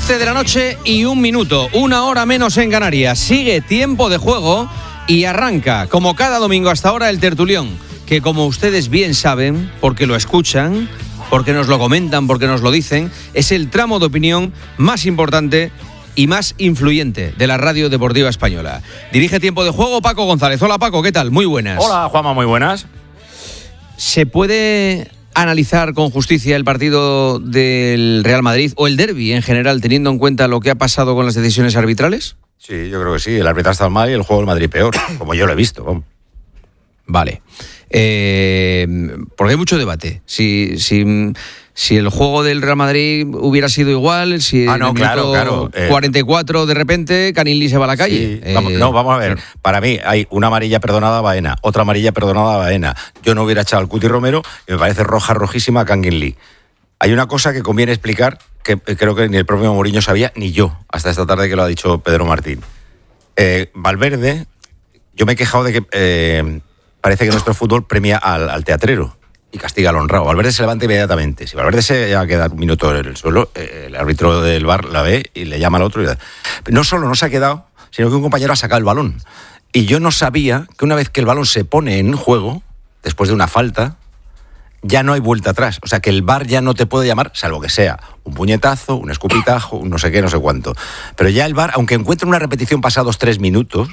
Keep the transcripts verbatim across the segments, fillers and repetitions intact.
doce de la noche y un minuto, una hora menos en Canarias. Sigue tiempo de juego y arranca, como cada domingo hasta ahora, el tertulión, que como ustedes bien saben, porque lo escuchan, porque nos lo comentan, porque nos lo dicen, es el tramo de opinión más importante y más influyente de la radio deportiva española. Dirige Tiempo de Juego Paco González. Hola Paco, ¿qué tal? Muy buenas. Hola Juanma, muy buenas. ¿Se puede analizar con justicia el partido del Real Madrid o el derbi en general, teniendo en cuenta lo que ha pasado con las decisiones arbitrales? Sí, yo creo que sí. El arbitraje está mal y el juego del Madrid peor, como yo lo he visto. Vamos. Vale. Eh, porque hay mucho debate. Si, si, si el juego del Real Madrid hubiera sido igual, si ah, no, en el claro, minuto claro. Eh, cuarenta y cuatro de repente Canilli se va a la calle. Sí. Eh, vamos, no, vamos a ver. Claro. Para mí hay una amarilla perdonada a Baena, otra amarilla perdonada a Baena. Yo no hubiera echado al Cuti Romero y me parece roja rojísima a Canguilí. Hay una cosa que conviene explicar que creo que ni el propio Mourinho sabía, ni yo, hasta esta tarde que lo ha dicho Pedro Martín. Eh, Valverde, yo me he quejado de que eh, parece que nuestro fútbol premia al, al teatrero y castiga al honrado. Valverde se levanta inmediatamente. Si Valverde se ha quedado un minuto en el suelo, eh, el árbitro del V A R la ve y le llama al otro. Y... No solo no se ha quedado, sino que un compañero ha sacado el balón. Y yo no sabía que una vez que el balón se pone en juego, después de una falta, ya no hay vuelta atrás. O sea, que el V A R ya no te puede llamar, salvo que sea un puñetazo, un escupitajo, un no sé qué, no sé cuánto. Pero ya el V A R, aunque encuentre una repetición pasados tres minutos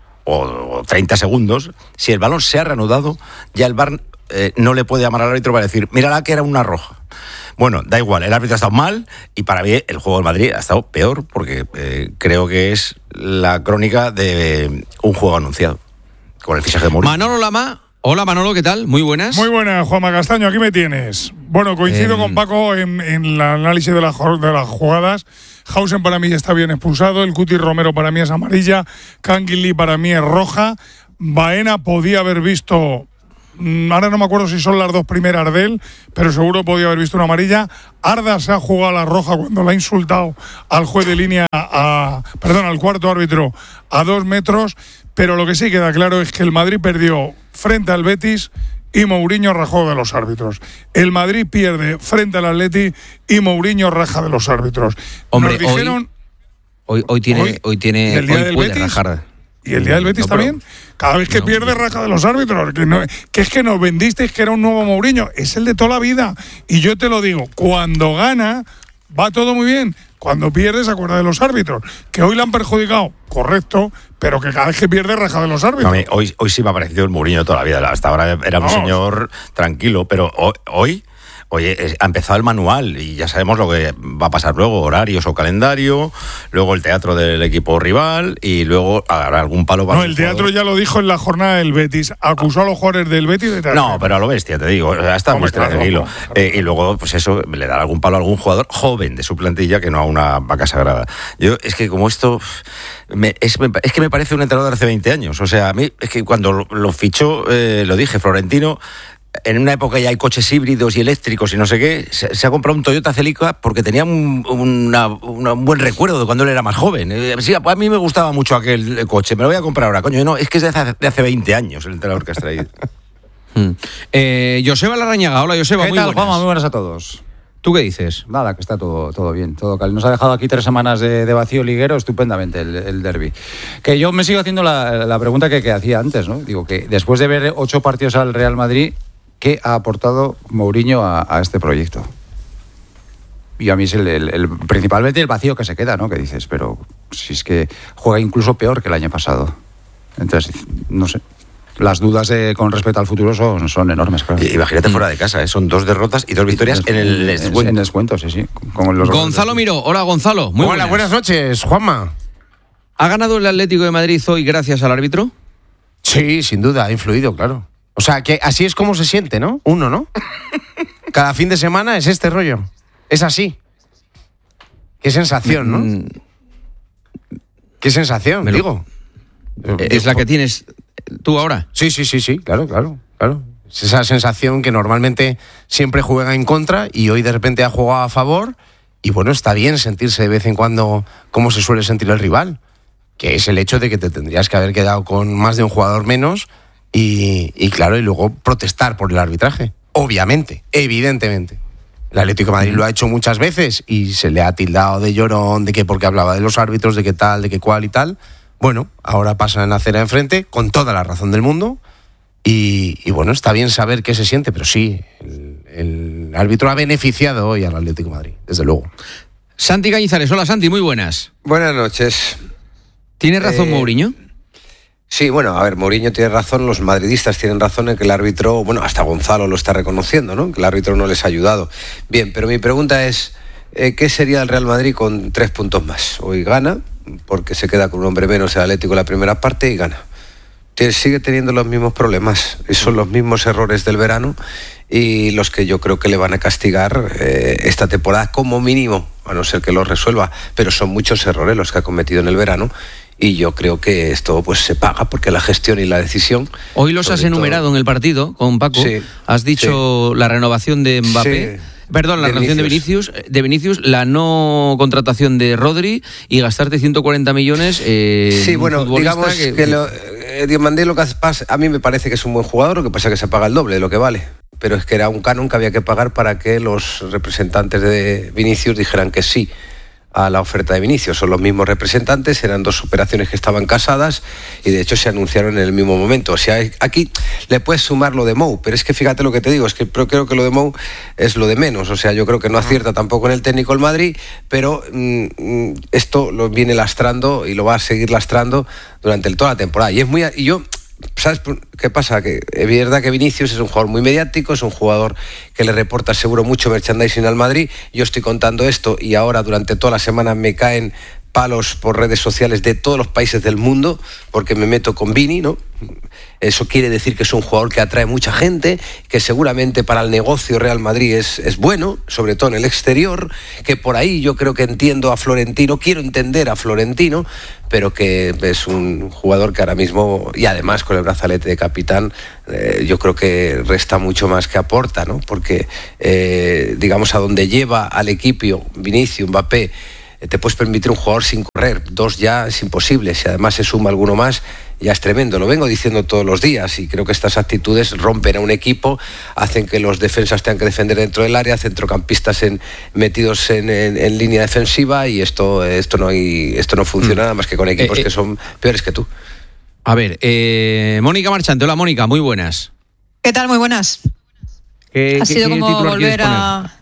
o treinta segundos, si el balón se ha reanudado, ya el V A R eh, no le puede llamar al árbitro para decir, mírala que era una roja. Bueno, da igual, el árbitro ha estado mal y para mí el juego del Madrid ha estado peor porque eh, creo que es la crónica de un juego anunciado con el fichaje de Mourinho. Manolo Lama. Hola Manolo, ¿qué tal? Muy buenas. Muy buenas, Juanma Castaño, aquí me tienes. Bueno, coincido eh... con Paco en, en el análisis de, la, de las jugadas. Hausen para mí está bien expulsado, el Cuti Romero para mí es amarilla, Canguilí para mí es roja, Baena podía haber visto, ahora no me acuerdo si son las dos primeras de él, pero seguro podía haber visto una amarilla. Arda se ha jugado la roja cuando la ha insultado al juez de línea, a, perdón, al cuarto árbitro a dos metros, pero lo que sí queda claro es que el Madrid perdió frente al Betis y Mourinho rajó de los árbitros. El Madrid pierde frente al Atleti y Mourinho raja de los árbitros. Hombre, Nos dijeron, hoy, hoy, hoy tiene, hoy, hoy tiene, el día hoy del puede Betis, rajar. ¿Y el día del Betis no, también? Cada vez que no, pierde, raja de los árbitros. Que, no, que es que nos vendisteis que era un nuevo Mourinho. Es el de toda la vida. Y yo te lo digo, cuando gana, va todo muy bien. Cuando pierde, se acuerda de los árbitros. Que hoy le han perjudicado, correcto, pero que cada vez que pierde, raja de los árbitros. No, a mí, hoy, hoy sí me ha parecido el Mourinho de toda la vida. Hasta ahora era un no. señor tranquilo, pero hoy... hoy Oye, ha empezado el manual y ya sabemos lo que va a pasar luego, horarios o calendario, luego el teatro del equipo rival y luego habrá algún palo para... No, el teatro jugador. Ya lo dijo en la jornada del Betis, acusó a los jugadores del Betis de teatro. No, pero a lo bestia, te digo, está muy tranquilo. Eh, y luego, pues eso, le dará algún palo a algún jugador joven de su plantilla que no a una vaca sagrada. Yo, es que como esto... Me, es, es que me parece un entrenador de hace veinte años. O sea, a mí, es que cuando lo, lo fichó, eh, lo dije, Florentino... En una época ya hay coches híbridos y eléctricos y no sé qué, se, se ha comprado un Toyota Celica porque tenía un, una, una, un buen recuerdo de cuando él era más joven. Eh, sí, a mí me gustaba mucho aquel coche, me lo voy a comprar ahora. Coño, no, es que es de hace, de hace veinte años el entrenador que has traído. hmm. eh, Joseba Larrañaga, hola Joseba, ¿qué muy tal, buenas. Juanma? Muy buenas a todos. ¿Tú qué dices? Nada, que está todo, todo bien, todo cal. Nos ha dejado aquí tres semanas de, de vacío liguero estupendamente el, el derbi. Que yo me sigo haciendo la, la pregunta que, que hacía antes, ¿no? Digo que después de ver ocho partidos al Real Madrid, ¿qué ha aportado Mourinho a, a este proyecto? Y a mí es el, el, el, principalmente el vacío que se queda, ¿no? Que dices, pero si es que juega incluso peor que el año pasado. Entonces, no sé. Las dudas de, con respecto al futuro son, son enormes, claro. Imagínate fuera de casa, ¿eh? Son dos derrotas y dos victorias en, en el descuento. En el descuento, sí, sí. Con los Gonzalo Miró, hola Gonzalo. Muy hola, buenas. buenas noches, Juanma. ¿Ha ganado el Atlético de Madrid hoy gracias al árbitro? Sí, sin duda, ha influido, claro. O sea, que así es como se siente, ¿no? Uno, ¿no? Cada fin de semana es este rollo. Es así. Qué sensación, ¿no? Qué sensación, lo... digo. Es la que tienes tú ahora. Sí, sí, sí, sí, claro, claro, claro. Es esa sensación que normalmente siempre juega en contra y hoy de repente ha jugado a favor y bueno, está bien sentirse de vez en cuando como se suele sentir el rival, que es el hecho de que te tendrías que haber quedado con más de un jugador menos y, y claro, y luego protestar por el arbitraje. Obviamente, evidentemente. El Atlético de Madrid lo ha hecho muchas veces y se le ha tildado de llorón, de que porque hablaba de los árbitros, de que tal, de que cual y tal. Bueno, ahora pasa en la acera de enfrente, con toda la razón del mundo. Y, y bueno, está bien saber qué se siente, pero sí, el, el árbitro ha beneficiado hoy al Atlético de Madrid, desde luego. Santi Cañizares, hola Santi, muy buenas. Buenas noches. ¿Tiene razón eh, Mourinho? Sí, bueno, a ver, Mourinho tiene razón, los madridistas tienen razón en que el árbitro, bueno, hasta Gonzalo lo está reconociendo, ¿no? Que el árbitro no les ha ayudado. Bien, pero mi pregunta es, eh, ¿qué sería el Real Madrid con tres puntos más? Hoy gana, porque se queda con un hombre menos el Atlético en la primera parte y gana. Tiene, sigue teniendo los mismos problemas, y son los mismos errores del verano y los que yo creo que le van a castigar eh, esta temporada como mínimo, a no ser que lo resuelva, pero son muchos errores los que ha cometido en el verano. Y yo creo que esto pues se paga porque la gestión y la decisión... Hoy los has enumerado todo en el partido con Paco. Sí, has dicho sí. La renovación de Mbappé. Sí. Perdón, la de renovación Vinicius. de Vinicius, de Vinicius, la no contratación de Rodri y gastarte ciento cuarenta millones. Eh, sí, bueno, digamos que, que lo, eh, Diomandé lo que pasa, a mí me parece que es un buen jugador, lo que pasa es que se paga el doble de lo que vale. Pero es que era un canon que había que pagar para que los representantes de Vinicius dijeran que sí a la oferta de Vinicius. Son los mismos representantes, eran dos operaciones que estaban casadas y de hecho se anunciaron en el mismo momento. O sea, aquí le puedes sumar lo de Mou, pero es que fíjate lo que te digo, es que creo que lo de Mou es lo de menos. O sea, yo creo que no acierta tampoco en el técnico el Madrid, pero mmm, esto lo viene lastrando y lo va a seguir lastrando durante toda la temporada. Y es muy... Y yo... ¿Sabes qué pasa? Que es verdad que Vinicius es un jugador muy mediático, es un jugador que le reporta seguro mucho merchandising al Madrid. Yo estoy contando esto y ahora durante toda la semana me caen palos por redes sociales de todos los países del mundo porque me meto con Vini, ¿no? Eso quiere decir que es un jugador que atrae mucha gente, que seguramente para el negocio Real Madrid es, es bueno, sobre todo en el exterior, que por ahí yo creo que entiendo a Florentino, quiero entender a Florentino, pero que es un jugador que ahora mismo, y además con el brazalete de capitán, eh, yo creo que resta mucho más que aporta, ¿no? Porque, eh, digamos, a donde lleva al equipo Vinicius, Mbappé, te puedes permitir un jugador sin correr, dos ya es imposible, si además se suma alguno más ya es tremendo, lo vengo diciendo todos los días y creo que estas actitudes rompen a un equipo, hacen que los defensas tengan que defender dentro del área, centrocampistas en, metidos en, en, en línea defensiva y esto, esto, no, hay, esto no funciona nada más que con equipos eh, eh, que son peores que tú. A ver, eh, Mónica Marchante, hola Mónica, muy buenas. ¿Qué tal? Muy buenas. ¿Qué, ha qué, sido qué como volver a...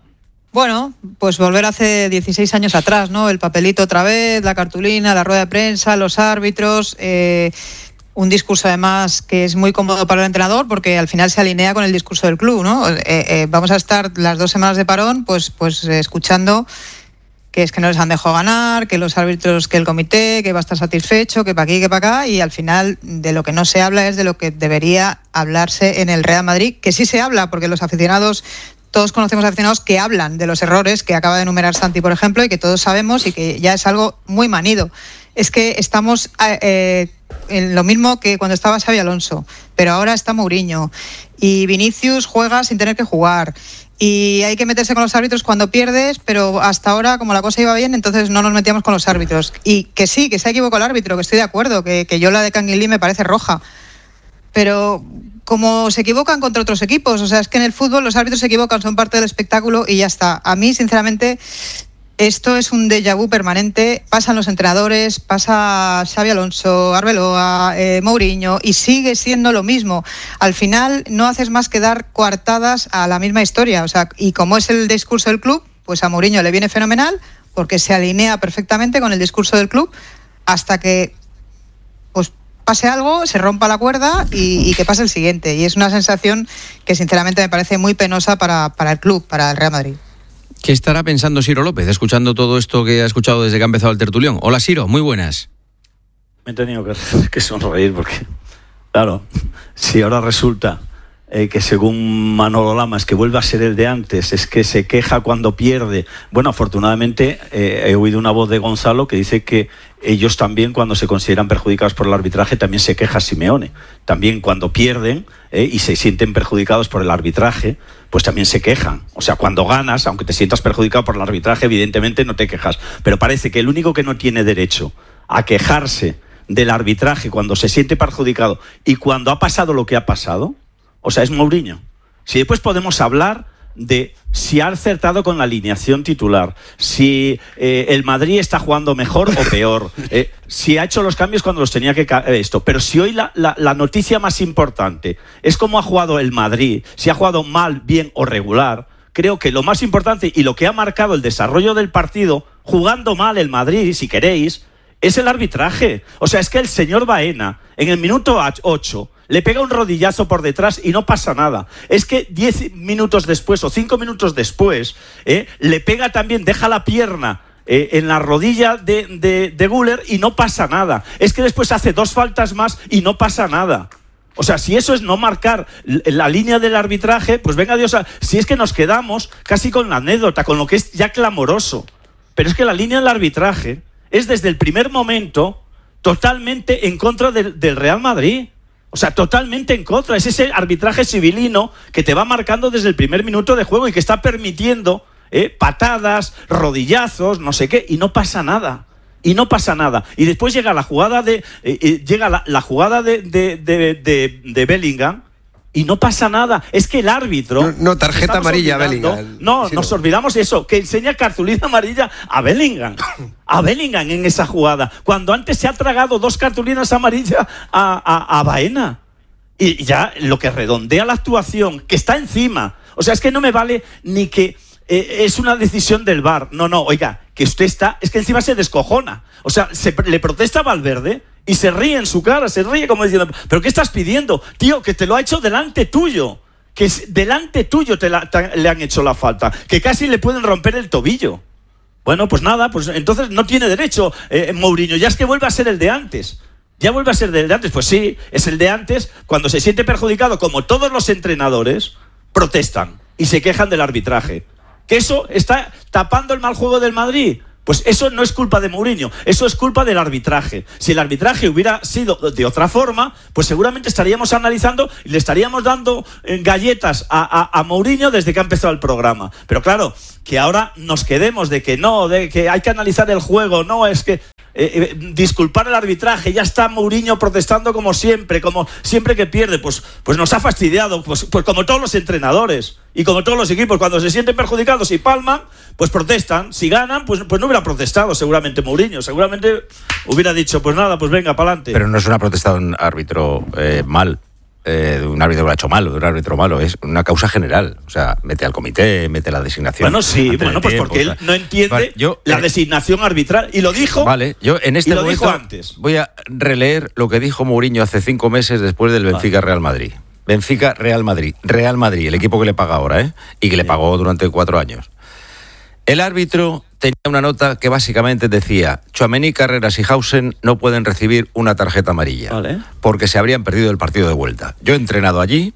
Bueno, pues volver hace dieciséis años atrás, ¿no? El papelito otra vez, la cartulina, la rueda de prensa, los árbitros, eh, un discurso además que es muy cómodo para el entrenador porque al final se alinea con el discurso del club, ¿no? Eh, eh, vamos a estar las dos semanas de parón pues, pues eh, escuchando que es que no les han dejado ganar, que los árbitros, que el comité, que va a estar satisfecho, que para aquí, que para acá, y al final de lo que no se habla es de lo que debería hablarse en el Real Madrid, que sí se habla porque los aficionados... Todos conocemos aficionados que hablan de los errores que acaba de enumerar Santi, por ejemplo, y que todos sabemos y que ya es algo muy manido. Es que estamos eh, en lo mismo que cuando estaba Xabi Alonso, pero ahora está Mourinho. Y Vinicius juega sin tener que jugar. Y hay que meterse con los árbitros cuando pierdes, pero hasta ahora, como la cosa iba bien, entonces no nos metíamos con los árbitros. Y que sí, que se ha equivocado el árbitro, que estoy de acuerdo, que, que yo la de Kangin Lee me parece roja. Pero... como se equivocan contra otros equipos, o sea, es que en el fútbol los árbitros se equivocan, son parte del espectáculo y ya está. A mí, sinceramente, esto es un déjà vu permanente, pasan los entrenadores, pasa Xabi Alonso, Arbeloa, eh, Mourinho, y sigue siendo lo mismo. Al final no haces más que dar coartadas a la misma historia, o sea, y como es el discurso del club, pues a Mourinho le viene fenomenal, porque se alinea perfectamente con el discurso del club, hasta que, pues, pase algo, se rompa la cuerda y, y que pase el siguiente. Y es una sensación que sinceramente me parece muy penosa para, para el club, para el Real Madrid. ¿Qué estará pensando Siro López escuchando todo esto que ha escuchado desde que ha empezado el tertulión? Hola Siro, muy buenas. Me he tenido que, que sonreír porque, claro, si ahora resulta eh, que según Manolo Lamas, que vuelve a ser el de antes, es que se queja cuando pierde. Bueno, afortunadamente eh, he oído una voz de Gonzalo que dice que ellos también, cuando se consideran perjudicados por el arbitraje, también se queja Simeone. También cuando pierden eh, y se sienten perjudicados por el arbitraje, pues también se quejan. O sea, cuando ganas, aunque te sientas perjudicado por el arbitraje, evidentemente no te quejas. Pero parece que el único que no tiene derecho a quejarse del arbitraje cuando se siente perjudicado y cuando ha pasado lo que ha pasado, o sea, es Mourinho. Si después podemos hablar de si ha acertado con la alineación titular, si eh, el Madrid está jugando mejor o peor, eh, si ha hecho los cambios cuando los tenía que ca- esto. Pero si hoy la, la, la noticia más importante es cómo ha jugado el Madrid, si ha jugado mal, bien o regular, creo que lo más importante y lo que ha marcado el desarrollo del partido, jugando mal el Madrid, si queréis, es el arbitraje. O sea, es que el señor Baena, en el minuto ocho, le pega un rodillazo por detrás y no pasa nada. Es que diez minutos después o cinco minutos después, eh, le pega también, deja la pierna eh, en la rodilla de, de, de Güler y no pasa nada. Es que después hace dos faltas más y no pasa nada. O sea, si eso es no marcar la línea del arbitraje, pues venga Dios, a, si es que nos quedamos casi con la anécdota, con lo que es ya clamoroso. Pero es que la línea del arbitraje es desde el primer momento totalmente en contra del, del Real Madrid. O sea, totalmente en contra. Es ese arbitraje civilino que te va marcando desde el primer minuto de juego y que está permitiendo eh, patadas, rodillazos, no sé qué, y no pasa nada. Y no pasa nada. Y después llega la jugada de eh, eh, llega la, la jugada de, de, de, de, de Bellingham y no pasa nada. Es que el árbitro... No, no tarjeta amarilla a Bellingham. No, sí, nos no. olvidamos de eso, que enseña cartulina amarilla a Bellingham. A Bellingham en esa jugada. Cuando antes se ha tragado dos cartulinas amarillas a, a, a Baena. Y ya lo que redondea la actuación, que está encima. O sea, es que no me vale ni que eh, es una decisión del V A R. No, no, oiga, que usted está... Es que encima se descojona. O sea, se, le protesta a Valverde y se ríe en su cara, se ríe como diciendo, ¿pero qué estás pidiendo? Tío, que te lo ha hecho delante tuyo. Que es delante tuyo te, la, te le han hecho la falta. Que casi le pueden romper el tobillo. Bueno, pues nada, pues entonces no tiene derecho eh, Mourinho. Ya es que vuelve a ser el de antes. Ya vuelve a ser el de antes. Pues sí, es el de antes. Cuando se siente perjudicado, como todos los entrenadores, protestan y se quejan del arbitraje. ¿Que eso está tapando el mal juego del Madrid? Pues eso no es culpa de Mourinho, eso es culpa del arbitraje. Si el arbitraje hubiera sido de otra forma, pues seguramente estaríamos analizando y le estaríamos dando galletas a, a, a Mourinho desde que ha empezado el programa. Pero claro, que ahora nos quedemos de que no, de que hay que analizar el juego, no, es que... Eh, eh, disculpar el arbitraje, ya está Mourinho protestando como siempre, como siempre que pierde, pues, pues nos ha fastidiado, pues, pues como todos los entrenadores y como todos los equipos, cuando se sienten perjudicados y palman, pues protestan. Si ganan, pues, pues no hubiera protestado seguramente Mourinho, seguramente hubiera dicho, pues nada, pues venga, para adelante. Pero no es una protesta de un árbitro eh, mal, eh, de un árbitro que lo ha hecho malo, de un árbitro malo, es una causa general. O sea, mete al comité, mete la designación. Bueno, sí, bueno, pues porque él no entiende vale, yo, la eh, designación arbitral. Y lo dijo. Vale, yo en este y lo momento dijo antes. Voy a releer lo que dijo Mourinho hace cinco meses después del Benfica Real Madrid. Benfica Real Madrid. Real Madrid, el equipo que le paga ahora, ¿eh? Y que le pagó durante cuatro años. El árbitro tenía una nota que básicamente decía: Tchouaméni, Carreras y Hausen no pueden recibir una tarjeta amarilla, vale, porque se habrían perdido el partido de vuelta. Yo he entrenado allí,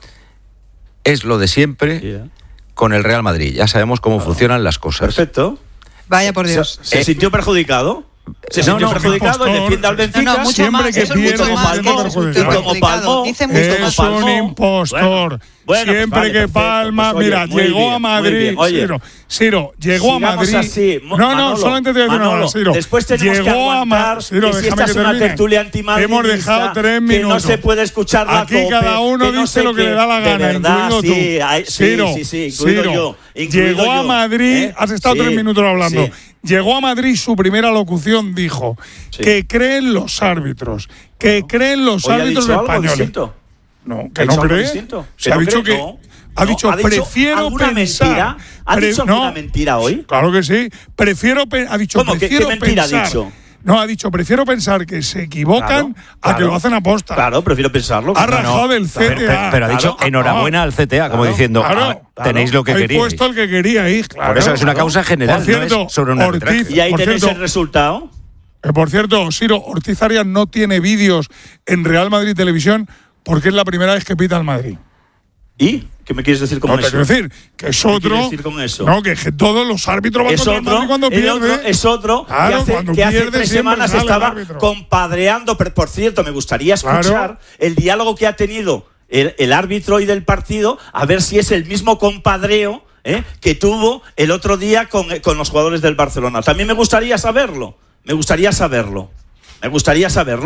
es lo de siempre, yeah, con el Real Madrid. Ya sabemos cómo claro. funcionan las cosas. Perfecto. Vaya por Dios. ¿Se, se eh, sintió perjudicado? Se no, sintió no, perjudicado y defiende al Benfica. No, no, mucho siempre más, que eso pierde, es mucho más, se y como palmó, dice mucho es más. un impostor. Bueno, bueno, siempre pues vale, que perfecto. palma, Pues, oye, mira, llegó bien, a Madrid, Oye, Ciro, Ciro, llegó a Madrid. Así. No, no, Manolo, solamente te voy a decir Manolo, una cosa, Ciro. Después tenemos llegó que aguantar a Ciro, que si déjame esta que es una termine. tertulia antimadridista, Hemos dejado tres minutos. que no se puede escuchar la Aquí COPE, cada uno que no dice sé lo que qué. le da la gana, de verdad, incluido sí, tú. hay, Ciro, sí, sí, sí, incluido Ciro, yo. Incluido llegó yo, a Madrid, ¿eh? has estado sí, tres minutos hablando. Sí. Llegó a Madrid, su primera locución dijo sí. que creen los árbitros, que no. creen los Hoy árbitros ha dicho españoles. Algo distinto. No, que no cree. Se ha dicho que no. ha dicho no, ha prefiero dicho pensar. Mentira? ¿Ha pre, dicho alguna no, mentira hoy? Claro que sí. Prefiero pe, ha dicho ¿Cómo? prefiero ¿Qué, qué mentira pensar. ha dicho? No, ha dicho, prefiero pensar que se equivocan claro, a claro, que lo hacen aposta. Claro, prefiero pensarlo. Ha rajado no, del C T A. Pero, pero, pero ha dicho claro, enhorabuena al C T A, como claro, diciendo, claro, ah, tenéis lo que Habéis queríais. puesto el que queríais, claro. Por eso es una causa general, por cierto, no es sobre un Ortiz, Y ahí por tenéis cierto, el resultado. Eh, por cierto, Ciro, Ortiz Arias no tiene vídeos en Real Madrid Televisión porque es la primera vez que pita al Madrid. ¿Y? ¿Qué me quieres decir con no, eso? Te quiero decir que es otro. ¿Qué quieres decir con eso? No, que, que todos los árbitros van es contra otro, el Madrid cuando pierde. Otro, es otro claro, que hace, cuando que hace pierde tres semanas estaba compadreando. Pero, por cierto, me gustaría escuchar claro. el diálogo que ha tenido el, el árbitro hoy del partido, a ver si es el mismo compadreo ¿eh? que tuvo el otro día con, con los jugadores del Barcelona. También me gustaría saberlo. Me gustaría saberlo. Me gustaría saberlo.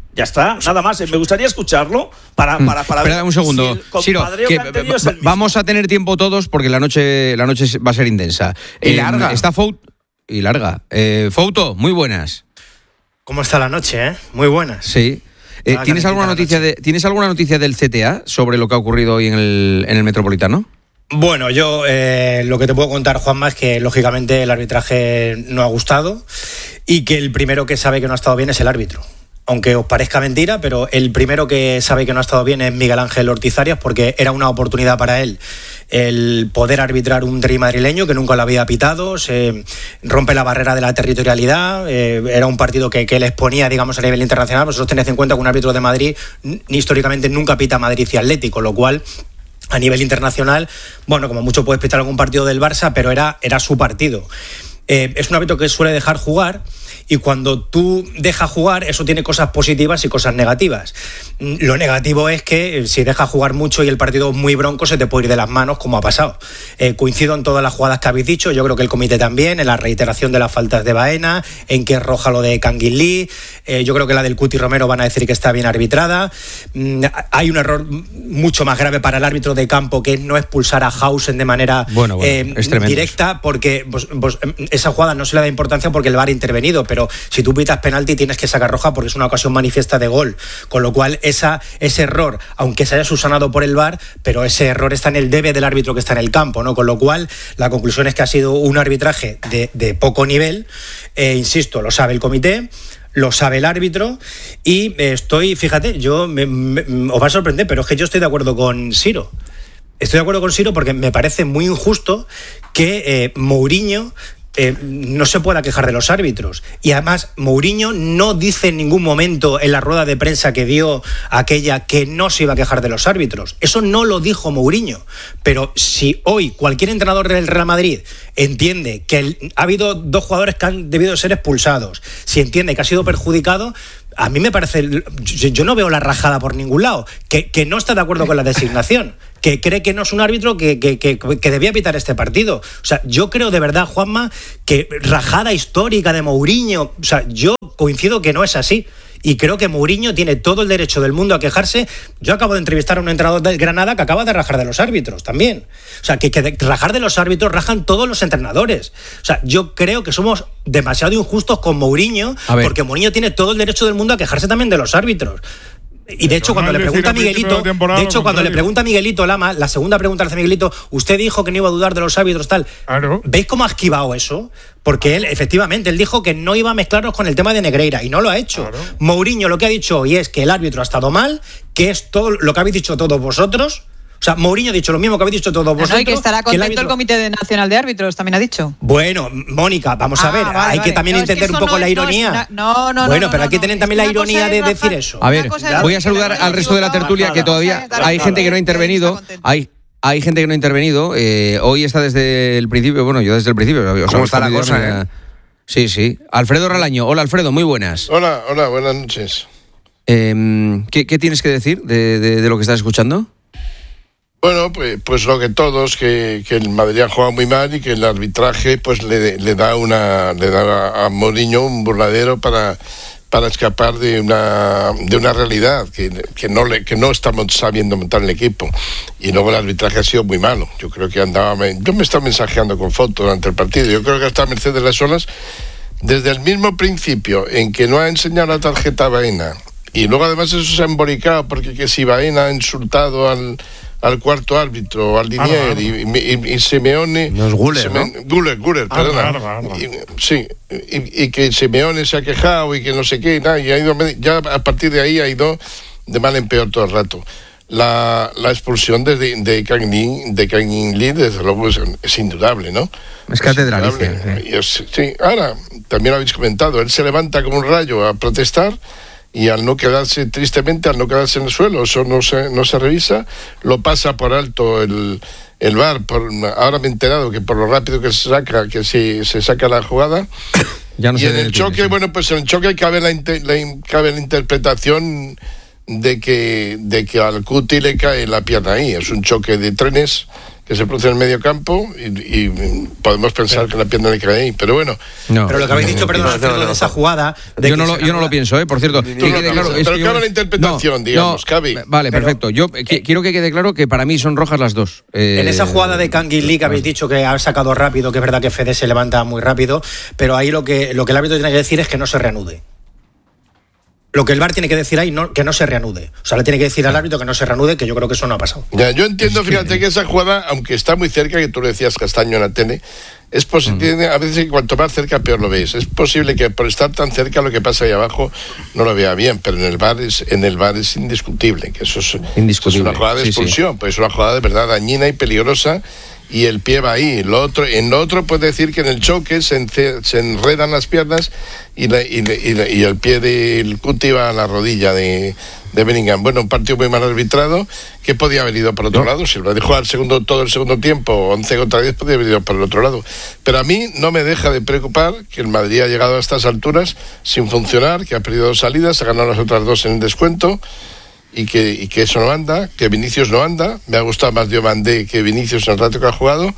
Ya está, nada más. Me gustaría escucharlo para, para, para Espera ver un segundo, si el Siro, compadreo que que han tenido es el mismo. vamos a tener tiempo todos porque la noche, la noche va a ser intensa. Y larga. Está Fout y larga. Eh, Fouto, muy buenas. ¿Cómo está la noche, eh? Muy buenas. Sí. Eh, Ah, ¿tienes, calentita alguna la noticia de, ¿Tienes alguna noticia del C T A sobre lo que ha ocurrido hoy en el, en el Metropolitano? Bueno, yo eh, lo que te puedo contar, Juanma, es que lógicamente el arbitraje no ha gustado y que el primero que sabe que no ha estado bien es el árbitro. Aunque os parezca mentira, pero el primero que sabe que no ha estado bien es Miguel Ángel Ortiz Arias, porque era una oportunidad para él el poder arbitrar un derbi madrileño que nunca lo había pitado, se rompe la barrera de la territorialidad, eh, era un partido que, que le exponía, digamos, a nivel internacional. Vosotros tened en cuenta que un árbitro de Madrid n- históricamente nunca pita Madrid y Atlético, lo cual a nivel internacional, bueno, como mucho puedes pitar algún partido del Barça, pero era, era su partido. Eh, es un árbitro que suele dejar jugar, y cuando tú dejas jugar, eso tiene cosas positivas y cosas negativas. Lo negativo es que si dejas jugar mucho y el partido es muy bronco, se te puede ir de las manos, como ha pasado. Eh, coincido en todas las jugadas que habéis dicho, yo creo que el comité también, en la reiteración de las faltas de Baena, en que es roja lo de Kangin Lee, eh, yo creo que la del Cuti Romero van a decir que está bien arbitrada. Mm, hay un error mucho más grave para el árbitro de campo, que es no expulsar a Hausen de manera bueno, bueno, eh, es tremendo directa, porque pues, pues, esa jugada no se le da importancia porque el V A R ha intervenido, pero si tú pitas penalti tienes que sacar roja porque es una ocasión manifiesta de gol, con lo cual esa, ese error, aunque se haya subsanado por el V A R, pero ese error está en el debe del árbitro que está en el campo, ¿no? Con lo cual la conclusión es que ha sido un arbitraje de, de poco nivel, eh, insisto, lo sabe el comité, lo sabe el árbitro, y estoy, fíjate, yo me, me, os va a sorprender, pero es que yo estoy de acuerdo con Siro. Estoy de acuerdo con Siro porque me parece muy injusto que eh, Mourinho Eh, no se pueda quejar de los árbitros. Y además Mourinho no dice en ningún momento en la rueda de prensa que dio aquella que no se iba a quejar de los árbitros. Eso no lo dijo Mourinho. Pero si hoy cualquier entrenador del Real Madrid entiende que el, ha habido dos jugadores que han debido ser expulsados, si entiende que ha sido perjudicado, a mí me parece, yo, yo no veo la rajada por ningún lado, que, que no está de acuerdo con la designación, que cree que no es un árbitro que, que, que, que debía pitar este partido. O sea, yo creo de verdad, Juanma, que rajada histórica de Mourinho, o sea, yo coincido que no es así. Y creo que Mourinho tiene todo el derecho del mundo a quejarse. Yo acabo de entrevistar a un entrenador del Granada que acaba de rajar de los árbitros también. O sea, que, que de, rajar de los árbitros rajan todos los entrenadores. O sea, yo creo que somos demasiado injustos con Mourinho, porque Mourinho tiene todo el derecho del mundo a quejarse también de los árbitros. Y de hecho, cuando le pregunta a Miguelito, de hecho, cuando le pregunta a Miguelito Lama, la segunda pregunta le hace Miguelito, usted dijo que no iba a dudar de los árbitros, tal. Claro. ¿Veis cómo ha esquivado eso? Porque él, efectivamente, él dijo que no iba a mezclarnos con el tema de Negreira, y no lo ha hecho. Claro. Mourinho lo que ha dicho hoy es que el árbitro ha estado mal, que es todo lo que habéis dicho todos vosotros. O sea, Mourinho ha dicho lo mismo que habéis dicho todos vosotros. No, y que estará contento que el, árbitro... el Comité Nacional de Árbitros, también ha dicho. Bueno, Mónica, vamos ah, a ver, vale, hay vale. que también no, entender es que un poco no la es, ironía. No, no, no. Bueno, no, pero no, hay que no. tener también la ironía de decir eso. A ver, voy a saludar al resto de la tertulia, que todavía hay gente que no ha intervenido. Hay Hay gente que no ha intervenido. Eh, hoy está desde el principio. Bueno, yo desde el principio. ¿Cómo está la cosa, eh? Sí, sí. Alfredo Ralaño. Hola, Alfredo, muy buenas. Hola, hola, buenas noches. Eh, ¿qué, ¿Qué tienes que decir de, de, de lo que estás escuchando? Bueno, pues, pues lo que todos, que, que el Madrid ha jugado muy mal y que el arbitraje pues le, le da una le da a Mourinho un burladero para para escapar de una de una realidad que, que no le que no estamos sabiendo montar el equipo. Y luego el arbitraje ha sido muy malo. Yo creo que andaba yo me estaba mensajeando con fotos durante el partido. Yo creo que está a merced de las olas desde el mismo principio en que no ha enseñado la tarjeta a Baena, y luego además eso se ha emboricado porque que si Baena ha insultado al al cuarto árbitro, al Linier, ah, y, y, y Simeone... No es Guller, Simeone, ¿no? Guller, Guller, Ah, perdona. claro, claro, claro. Y, sí, y, y que Simeone se ha quejado y que no sé qué, y, nada, y ha ido, ya a partir de ahí ha ido de mal en peor todo el rato. La, la expulsión de, de, de Kangin de Kangin Lee, desde luego, es, es indudable, ¿no? Es catedralicia. Sí. Es, sí, ahora, también lo habéis comentado, él se levanta como un rayo a protestar, y al no quedarse, tristemente, al no quedarse en el suelo, eso no se, no se revisa, lo pasa por alto el, el V A R. Por, ahora me he enterado que por lo rápido que se saca, que si se saca la jugada, ya no y en el choque, sí. bueno, pues en el choque cabe la, la, cabe la interpretación de que, de que al Cuti le cae la pierna ahí. Es un choque de trenes que se produce en el medio campo y, y podemos pensar que la pierna le cae ahí, pero bueno. No. Pero lo que habéis dicho, perdón, no, no, no, de esa jugada... De yo, no lo, yo no lo pienso, ¿eh? Por cierto. Que quede no, claro, no, es pero que cabe yo, la interpretación, no, digamos, no, cabe. Vale, pero, perfecto. Yo eh, quiero que quede claro que para mí son rojas las dos. Eh, en esa jugada de Kangin Lee que habéis dicho que ha sacado rápido, que es verdad que Fede se levanta muy rápido, pero ahí lo que, lo que el árbitro tiene que decir es que no se reanude. Lo que el V A R tiene que decir ahí, no, que no se reanude. O sea, le tiene que decir al árbitro que no se reanude, que yo creo que eso no ha pasado. Ya, yo entiendo, fíjate, que esa jugada, aunque está muy cerca, que tú le decías Castaño en la tele, es posible, mm. a veces cuanto más cerca peor lo ves. Es posible que por estar tan cerca lo que pasa ahí abajo no lo vea bien, pero en el V A R es, en el V A R es indiscutible, que eso es, indiscutible. Eso es una jugada de sí, expulsión, sí. pues es una jugada de verdad dañina y peligrosa. Y el pie va ahí. Lo otro, en lo otro puede decir que en el choque se, ence, se enredan las piernas y, la, y, la, y, la, y el pie del Cuti va a la rodilla de, de Bellingham. Bueno, un partido muy mal arbitrado, que podía haber ido por otro no. lado. Si lo dejó al segundo, todo el segundo tiempo, once contra diez, podía haber ido por el otro lado. Pero a mí no me deja de preocupar que el Madrid ha llegado a estas alturas sin funcionar, que ha perdido dos salidas, ha ganado las otras dos en el descuento. Y que, y que eso no anda, que Vinicius no anda. Me ha gustado más Diomandé que Vinicius en el rato que ha jugado.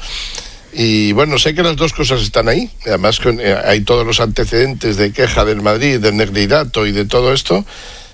Y bueno, sé que las dos cosas están ahí. Además, con, eh, hay todos los antecedentes de queja del Madrid, del Negreirato y de todo esto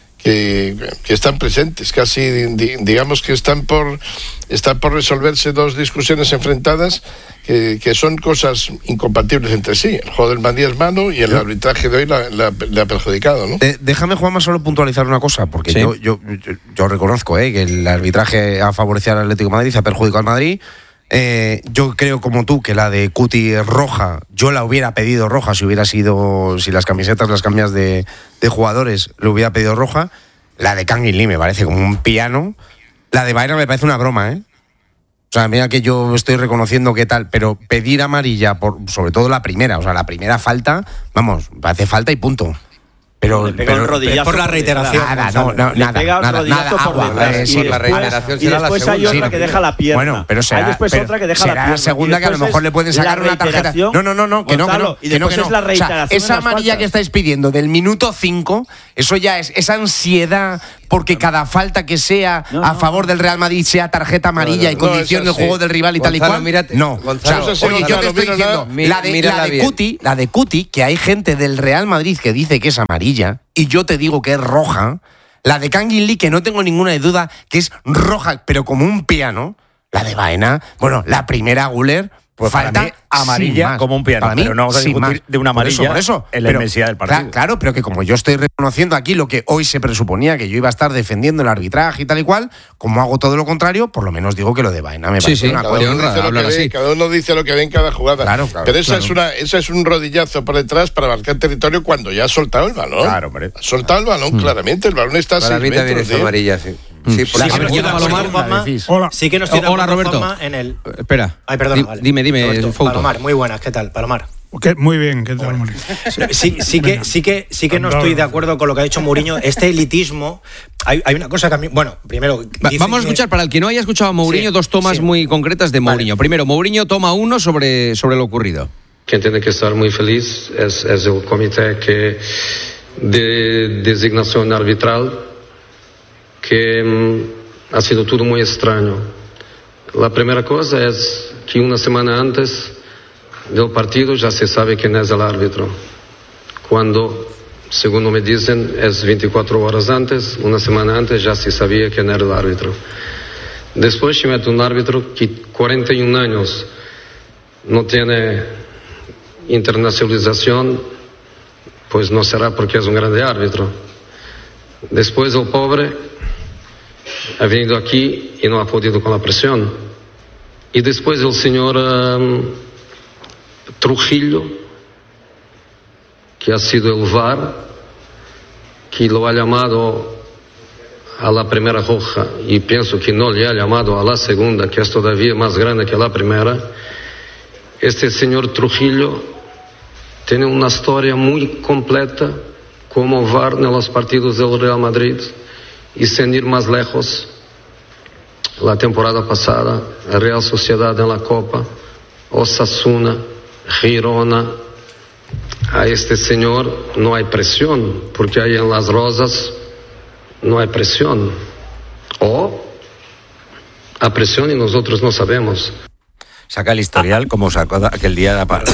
que, que están presentes. Casi, di, digamos que están por, están por resolverse dos discusiones enfrentadas que, que son cosas incompatibles entre sí. El juego del Madrid es malo y el ¿Sí? arbitraje de hoy le la, la, la ha perjudicado, ¿no? Eh, déjame, Juanma, solo puntualizar una cosa, porque ¿Sí? yo, yo, yo, yo reconozco eh, que el arbitraje ha favorecido al Atlético de Madrid, ha perjudicado al Madrid. Eh, yo creo como tú que la de Cuti es roja. Yo la hubiera pedido roja si hubiera sido, si las camisetas las cambias de, de jugadores, le hubiera pedido roja. La de Kangin Lee me parece como un piano. La de Baena me parece una broma, ¿eh? O sea, mira que yo estoy reconociendo que tal, pero pedir amarilla por, sobre todo la primera, o sea, la primera falta, vamos, parece falta y punto. Pero, pero el rodillazo por la reiteración. Nada, no, no, le nada, pega nada, nada, agua. Eh, y, la reiteración y será después la hay otra sí, que deja la pierna. Bueno, pero será, hay después pero otra que deja será la pierna. la segunda que a lo mejor le pueden sacar una tarjeta. No, no, no, no, que no, que no. Y que no, después que no. es la reiteración. O sea, esa amarilla faltas. que estáis pidiendo del minuto cinco, eso ya es esa ansiedad porque cada falta que sea no, no, a favor del Real Madrid sea tarjeta amarilla no, no, y condicione no, el juego del rival y Gonzalo, tal y cual. Mírate, no, Gonzalo, o sea, oye, yo te estoy diciendo la de, la de Cuti, la de Cuti, que hay gente del Real Madrid que dice que es amarilla y yo te digo que es roja. La de Kangin Lee, que no tengo ninguna duda que es roja, pero como un piano. La de Baena, bueno, la primera Guller, pues falta para mí, amarilla como un piano, mí, pero no vamos a discutir de una amarilla por eso, por eso. en la pero, inmensidad del partido. Claro, claro, pero que como yo estoy reconociendo aquí lo que hoy se pressuponía que yo iba a estar defendiendo el arbitraje y tal y cual, como hago todo lo contrario, por lo menos digo que lo de Baena me sí, parece sí, una cada cosa. Uno dice lo que ve, cada uno dice lo que ve en cada jugada. Claro, claro, pero esa, claro. Es una, esa es un rodillazo por detrás para marcar territorio cuando ya ha soltado el balón. Claro, hombre. Ha soltado el balón, mm. claramente. El balón está a seis metros. Para mí también es amarilla, sí. Sí, por sí, la sí, Palomar, Palomar, Hola. Sí que no estoy de Hola, Roberto. Palomar en el... Espera. Ay, perdón. Di, vale. Dime, dime, Roberto, Fouto. Palomar, muy buenas. ¿Qué tal, Palomar? Okay, muy bien, ¿qué tal, Mourinho? Sí, sí que, sí que, sí que no estoy de acuerdo con lo que ha dicho Mourinho. Este elitismo, hay, hay una cosa que a mí, bueno, primero Va, vamos a escuchar, que, para el que no haya escuchado a Mourinho, sí, dos tomas sí. muy concretas de Mourinho. Vale. Primero, Mourinho toma uno sobre, sobre lo ocurrido. Quien tiene que estar muy feliz es, es el comité que de designación arbitral, que um, ha sido todo muy extraño. La primera cosa es que una semana antes del partido ya se sabe quién es el árbitro. Cuando, según me dicen, es veinticuatro horas antes, una semana antes ya se sabía quién era el árbitro. Después se mete un árbitro que cuarenta y un años no tiene internacionalización, pues no será porque es un grande árbitro. Después el pobre ha venido aquí y no ha podido con la presión. Y después el señor um, Trujillo, que ha sido el V A R, que lo ha llamado a la primera roja y pienso que no le ha llamado a la segunda, que es todavía más grande que la primera. Este señor Trujillo tiene una historia muy completa como V A R en los partidos del Real Madrid y sin ir más lejos, la temporada pasada, la Real Sociedad en la Copa, Osasuna, Girona. A este señor no hay presión, porque ahí en Las Rosas no hay presión. O a presión y nosotros no sabemos. saca el historial como sacó aquel día la, la,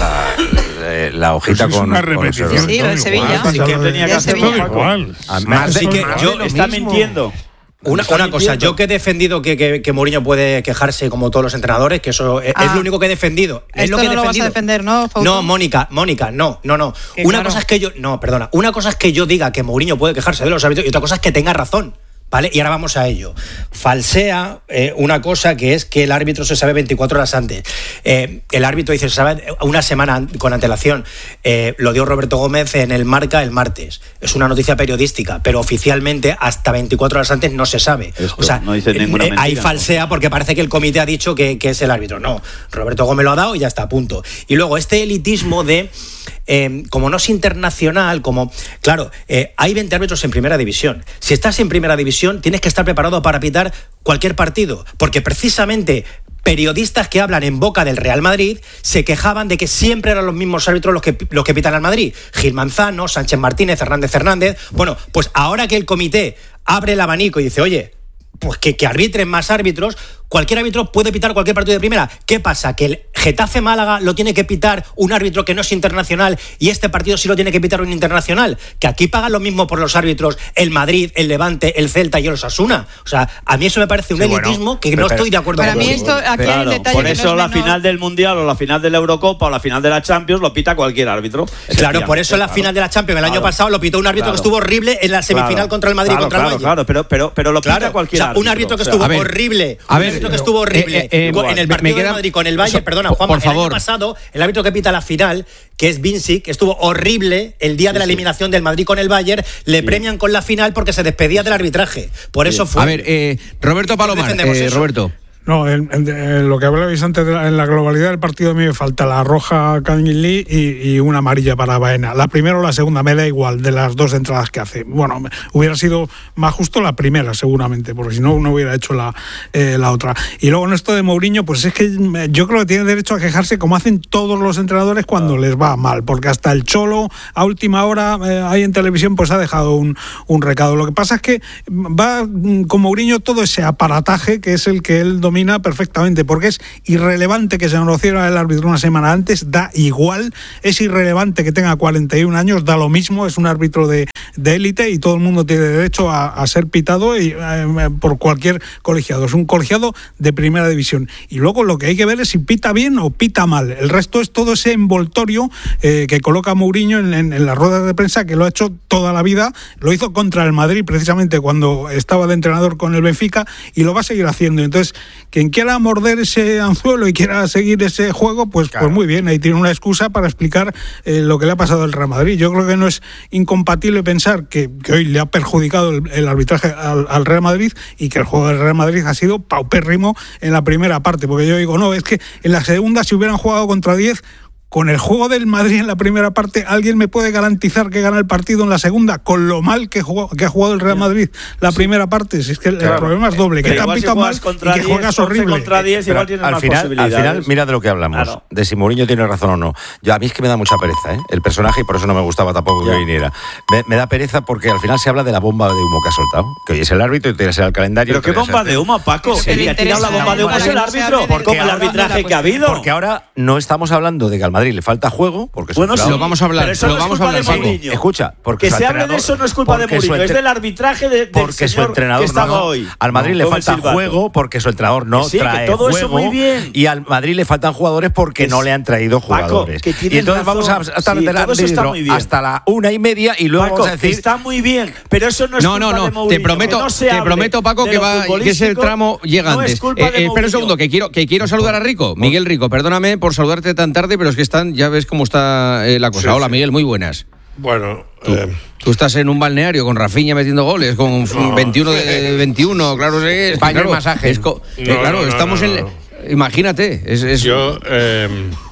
la, la hojita pues es con... una repetición. Sí, sí, el Sevilla. Sí, que tenía que hacer igual. Así que yo está mintiendo. Una, una cosa, yo que he defendido que, que, que Mourinho puede quejarse como todos los entrenadores, que eso es, Ah. es lo único que he defendido. Es Esto lo que he no lo vas defendido. a defender, ¿no, Fausto? No, Mónica, Mónica, no, no, no. Que Una claro. cosa es que yo, no, perdona, una cosa es que yo diga que Mourinho puede quejarse de los árbitros y otra cosa es que tenga razón. ¿Vale? Y ahora vamos a ello. Falsea eh, una cosa que es que el árbitro se sabe veinticuatro horas antes. Eh, el árbitro dice se sabe una semana con antelación. Eh, lo dio Roberto Gómez en el Marca el martes. Es una noticia periodística, pero oficialmente hasta veinticuatro horas antes no se sabe. Esto, o sea, no dice ninguna eh, mentira, ahí ¿no? falsea porque parece que el comité ha dicho que, que es el árbitro. No, Roberto Gómez lo ha dado y ya está, a punto. Y luego este elitismo de... Eh, como no es internacional, como... Claro, eh, hay veinte árbitros en primera división. Si estás en primera división, tienes que estar preparado para pitar cualquier partido, porque precisamente periodistas que hablan en boca del Real Madrid se quejaban de que siempre eran los mismos árbitros los que, los que pitan al Madrid. Gil Manzano, Sánchez Martínez, Hernández Hernández... Bueno, pues ahora que el comité abre el abanico y dice, oye, pues que, que arbitren más árbitros, cualquier árbitro puede pitar cualquier partido de primera. ¿Qué pasa? Que el Getafe Málaga lo tiene que pitar un árbitro que no es internacional y este partido sí lo tiene que pitar un internacional. Que aquí pagan lo mismo por los árbitros el Madrid, el Levante, el Celta y el Osasuna. O sea, a mí eso me parece un Sí, elitismo bueno, que pero, no estoy de acuerdo Para con mí él. esto, aquí Claro, hay un detalle por que eso no es la menor. final del Mundial o la final de la Eurocopa o la final de la Champions lo pita cualquier árbitro. Claro, por eso en la Claro. final de la Champions el año Claro. pasado lo pitó un árbitro Claro. que estuvo horrible en la semifinal Claro. contra el Madrid y Claro, contra claro, el Bayern. Claro, pero, pero, pero lo pita Claro, cualquier o sea, un árbitro que o sea, estuvo a ver, horrible, a un ver, árbitro que estuvo horrible eh, eh, en el me partido queda- de Madrid con el Bayern, so- perdona, por- Juanma, por el año favor. pasado, el árbitro que pita la final, que es Vincic, que estuvo horrible el día de la eliminación del Madrid con el Bayern, le premian con la final porque se despedía del arbitraje. Por eso fue. A ver, eh, Roberto Palomar, defendemos eh, eso. Roberto. No, en, en- en lo que hablabais antes, de la, en la globalidad del partido a mí me falta la roja a Kangin Lee y, y una amarilla para Baena. La primera o la segunda, me da igual de las dos entradas que hace. Bueno, me- hubiera sido más justo la primera seguramente, porque si no, no hubiera hecho la, eh, la otra. Y luego en esto de Mourinho, pues es que me- yo creo que tiene derecho a quejarse como hacen todos los entrenadores cuando les va mal, porque hasta el Cholo a última hora eh, ahí en televisión pues ha dejado un, un recado. Lo que pasa es que va mm, con Mourinho todo ese aparataje que es el que él domina perfectamente, porque es irrelevante que se conociera el árbitro una semana antes, da igual, es irrelevante que tenga cuarenta y un años, da lo mismo, es un árbitro de de élite y todo el mundo tiene derecho a, a ser pitado y, eh, por cualquier colegiado, es un colegiado de primera división. Y luego lo que hay que ver es si pita bien o pita mal, el resto es todo ese envoltorio eh, que coloca Mourinho en, en, en las ruedas de prensa, que lo ha hecho toda la vida, lo hizo contra el Madrid precisamente cuando estaba de entrenador con el Benfica y lo va a seguir haciendo. Entonces, quien quiera morder ese anzuelo y quiera seguir ese juego, pues, Claro. pues muy bien, ahí tiene una excusa para explicar eh, lo que le ha pasado al Real Madrid. Yo creo que no es incompatible pensar que, que hoy le ha perjudicado el, el arbitraje al, al Real Madrid y que el juego del Real Madrid ha sido paupérrimo en la primera parte, porque yo digo, no, es que en la segunda si hubieran jugado contra diez, con el juego del Madrid en la primera parte, ¿alguien me puede garantizar que gana el partido en la segunda? Con lo mal que, jugó, que ha jugado el Real Madrid la sí. primera parte. Si es que el, claro. el problema es doble, Pero que te han pitado mal y que juegas horrible. Contra diez, Pero igual tienes al más final, posibilidades. al final, mira de lo que hablamos, Claro. de si Mourinho tiene razón o no. Yo, a mí es que me da mucha pereza, ¿eh? El personaje, y por eso no me gustaba tampoco que viniera. Me, me da pereza porque al final se habla de la bomba de humo que ha soltado, que hoy es el árbitro y tiene que ser el calendario. Pero qué bomba de humo, Paco. Sí, El que ha tirado la bomba de humo es el árbitro, Porque como el ahora- arbitraje que ha habido. Porque ahora no estamos hablando de que al Madrid le falta juego, porque Bueno, su sí, lo vamos a hablar, pero eso lo no es vamos a culpa hablar, de Paco. Mourinho. Escucha, porque Que su se hable de entrenador- eso no es culpa de porque su Mourinho, es entre- del arbitraje de, del porque su señor entrenador que estaba no, hoy. al Madrid No, le todo el falta silbato. juego porque su entrenador no Que sí, que trae todo eso juego muy bien. y al Madrid le faltan jugadores porque Que no sí. le han traído Paco, jugadores. que tienes Y entonces razón. vamos a estar Sí, del todo eso está árbitro muy bien. hasta la una y media y luego Paco, vamos a que decir está muy bien, pero eso no es No, culpa no, de no. Mourinho. Te prometo, Que no se te hable prometo, Paco, de que lo va, que ese futbolístico, tramo llega no antes. es culpa Eh, de eh, espera un Mourinho. segundo, que quiero, que quiero saludar a Rico, Miguel Rico. Perdóname por saludarte tan tarde, pero es que están, ya ves cómo está eh, la cosa. Sí, Hola, sí. Miguel, muy buenas. Bueno, Tú, eh, tú estás en un balneario con Rafinha metiendo goles, con No. veintiuno de veintiuno, claro, sí, es que, Baño y claro, masaje. es co- eh, No, claro, no, no, estamos no, en. no. Imagínate, es, es- yo eh,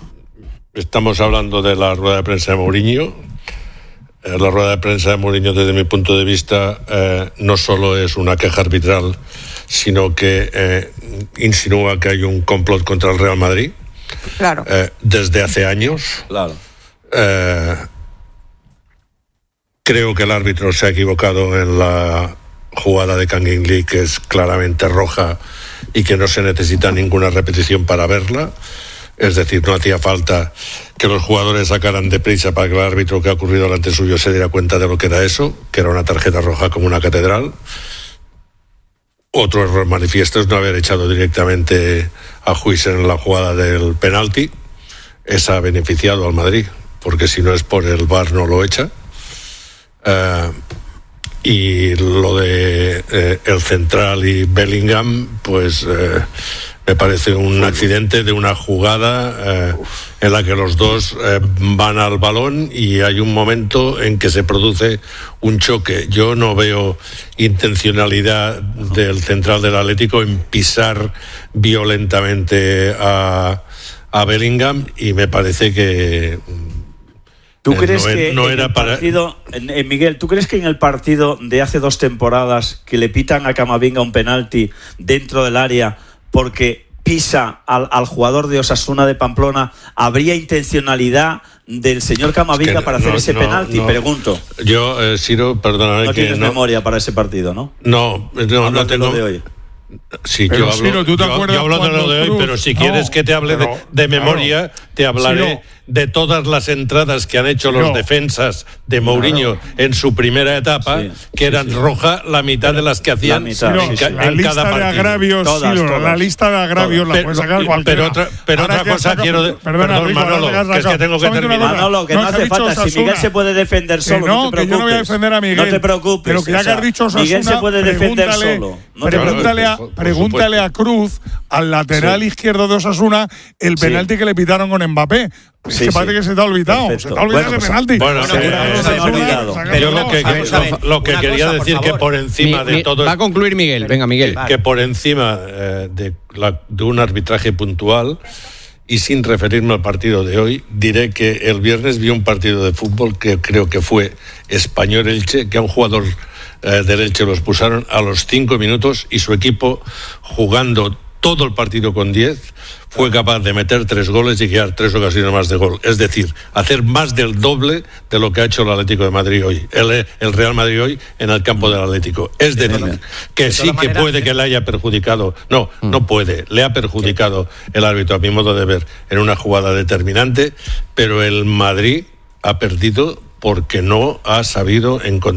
estamos hablando de la rueda de prensa de Mourinho. Eh, La rueda de prensa de Mourinho, desde mi punto de vista, eh, no solo es una queja arbitral, sino que eh, insinúa que hay un complot contra el Real Madrid Claro. eh, desde hace años. Claro. Eh, creo que el árbitro se ha equivocado en la jugada de Kangin Lee, que es claramente roja y que no se necesita ninguna repetición para verla. Es decir, no hacía falta que los jugadores sacaran deprisa para que el árbitro que ha ocurrido delante suyo se diera cuenta de lo que era eso, que era una tarjeta roja como una catedral. Otro error manifiesto es no haber echado directamente a Huijsen en la jugada del penalti. Esa ha beneficiado al Madrid, porque si no es por el V A R no lo echa. Uh, y lo de eh, el central y Bellingham, pues eh, me parece un accidente de una jugada eh, en la que los dos eh, van al balón y hay un momento en que se produce un choque. Yo no veo intencionalidad del central del Atlético en pisar violentamente a, a Bellingham, y me parece que ¿Tú crees no, que no en era el para... partido, en, en Miguel, ¿tú crees que en el partido de hace dos temporadas que le pitan a Camavinga un penalti dentro del área porque pisa al, al jugador de Osasuna de Pamplona, habría intencionalidad del señor Camavinga es que para hacer no, ese no, penalti? No. Pregunto. Yo, eh, Ciro, perdóname no que tienes no... memoria para ese partido, ¿no? No, no, no tengo... de hoy. Sí, pero, yo hablo, Ciro, ¿tú te yo, acuerdas yo hablo de lo de hoy, Cruz? pero si no, quieres que te hable pero, de, de memoria, claro, te hablaré Ciro, de todas las entradas que han hecho Ciro, los defensas de Mourinho claro, en su primera etapa, sí, que eran sí, sí. roja la mitad de las que hacían mitad, en, sí, sí. La en lista cada partido. De agravios, todas, Ciro, todas, la lista de agravios todas. La puedes sacar cualquiera. Pero otra, pero otra cosa saca, quiero... De, perdona, perdón, Rico, Manolo, que es que tengo que terminar. Manolo, que no, no hace falta. Si Miguel se puede defender solo, no, no te preocupes. Que yo no voy a defender a Miguel. No te preocupes. Pero que ya que has dicho Osasuna, Miguel se puede defender solo. Pregúntale a Cruz, al lateral izquierdo de Osasuna, el penalti que le pitaron con Mbappé. Es sí, que parece sí. que se te ha olvidado. Perfecto. Se te ha olvidado bueno, ese penalti. Bueno, bueno, bueno, se me ha olvidado. Pero lo que, lo, lo que quería cosa, decir que por encima mi, mi, de todo... Va a concluir Miguel. Venga, Miguel. Que por encima eh, de, la, de un arbitraje puntual y sin referirme al partido de hoy, diré que el viernes vi un partido de fútbol que creo que fue Español-Elche, que a un jugador eh, del Elche lo expulsaron a los cinco minutos y su equipo, jugando todo el partido con diez, fue capaz de meter tres goles y crear tres ocasiones más de gol. Es decir, hacer más del doble de lo que ha hecho el Atlético de Madrid hoy, el, el Real Madrid hoy en el campo del Atlético. Es decir, que sí que puede que le haya perjudicado, no, no puede, le ha perjudicado el árbitro, a mi modo de ver, en una jugada determinante, pero el Madrid ha perdido porque no ha sabido encontrar